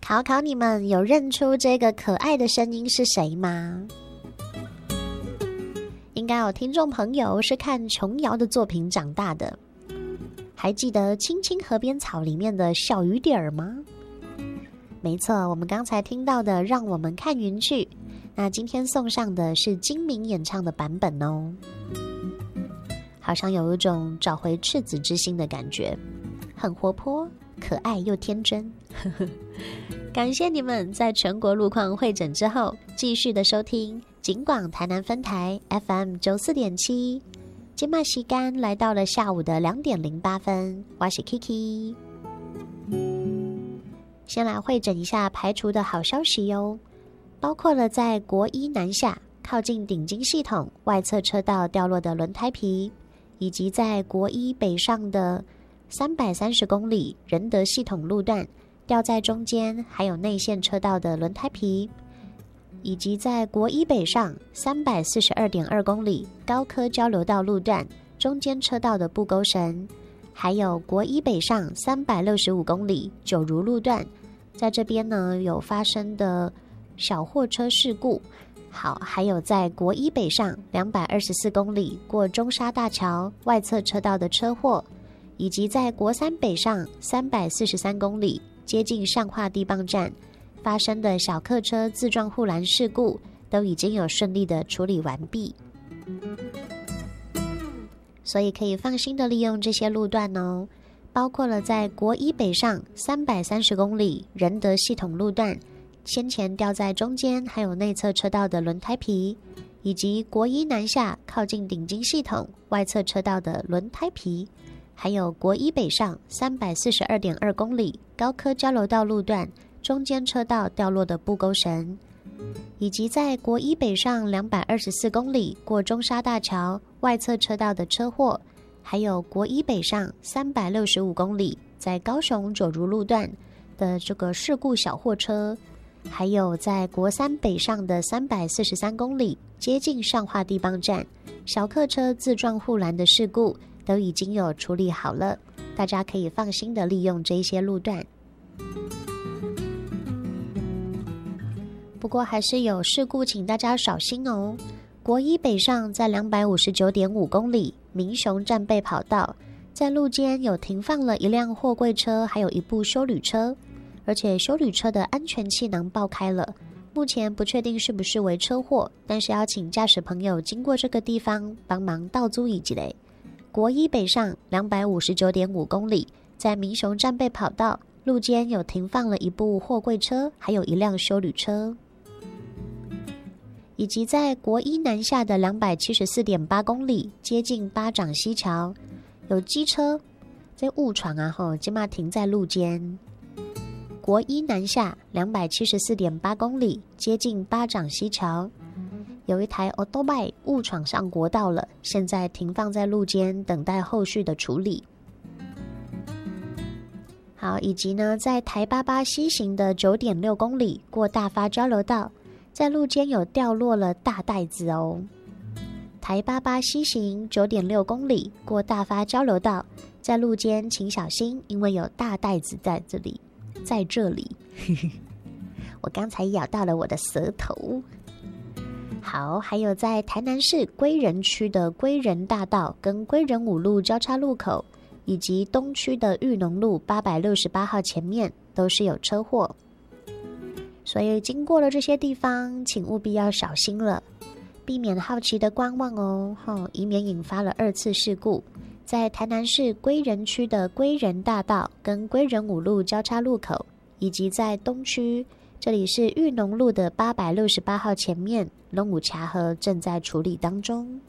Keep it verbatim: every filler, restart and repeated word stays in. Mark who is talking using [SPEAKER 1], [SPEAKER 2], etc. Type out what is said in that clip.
[SPEAKER 1] 考考你们，有认出这个可爱的声音是谁吗？应该有听众朋友是看琼瑶的作品长大的，还记得《青青河边草》里面的小雨点儿吗？没错，我们刚才听到的《让我们看云去》，那今天送上的是金明演唱的版本哦。好像有一种找回赤子之心的感觉，很活泼、可爱又天真。感谢你们在全国路况会诊之后，继续的收听警广台南分台 F M 九四点七。今麦时间来到了下午的两点零八分，我是 Kiki。先来会诊一下排除的好消息哟，包括了在国一南下靠近顶金系统外侧车道掉落的轮胎皮，以及在国一北上的三百三十公里仁德系统路段掉在中间还有内线车道的轮胎皮，以及在国一北上三百四十二点二公里高科交流道路段中间车道的布钩绳，还有国一北上三百六十五公里九如路段，在这边呢有发生的小货车事故。好，还有在国一北上两百二十四公里过中沙大桥外侧车道的车祸，以及在国三北上三百四十三公里接近上化地磅站发生的小客车自撞护栏事故，都已经有顺利的处理完毕，所以可以放心的利用这些路段哦。包括了在国一北上三百三十公里仁德系统路段先前掉在中间还有内侧车道的轮胎皮，以及国一南下靠近顶金系统外侧车道的轮胎皮，还有国一北上三百四十二点二公里高科交流道路段中间车道掉落的布钩绳，以及在国一北上两百二十四公里过中沙大桥外侧车道的车祸，还有国一北上三百六十五公里在高雄九如路段的这个事故小货车，还有在国三北上的三百四十三公里接近上化地磅站小客车自撞护栏的事故，都已经有处理好了，大家可以放心的利用这些路段。不过还是有事故，请大家小心哦。国一北上在两百五十九点五公里民雄战备跑道，在路肩有停放了一辆货柜车还有一部休旅车，而且休旅车的安全气囊爆开了，目前不确定是不是为车祸，但是要请驾驶朋友经过这个地方帮忙倒租一下。国一北上两百五十九点五公里，在民雄战备跑道路肩有停放了一部货柜车还有一辆休旅车，以及在国一南下的两百七十四点八公里接近巴掌溪桥，有机车在误闯啊吼，今嘛停在路肩。国一南下两百七十四点八公里接近巴掌溪桥，有一台 Autobike 误闯上国道了，现在停放在路肩等待后续的处理。好，以及呢在台八八西行的 九点六公里过大发交流道，在路肩有掉落了大袋子哦。台八八西行 九点六公里过大发交流道，在路肩请小心，因为有大袋子在这里在这里我刚才咬到了我的舌头。好，还有在台南市归仁区的归仁大道跟归仁五路交叉路口，以及东区的裕农路八百六十八号前面都是有车祸，所以经过了这些地方请务必要小心了，避免好奇的观望哦，哦以免引发了二次事故。在台南市归仁区的归仁大道跟归仁五路交叉路口，以及在东区，这里是裕农路的八百六十八号前面，龙武桥河正在处理当中。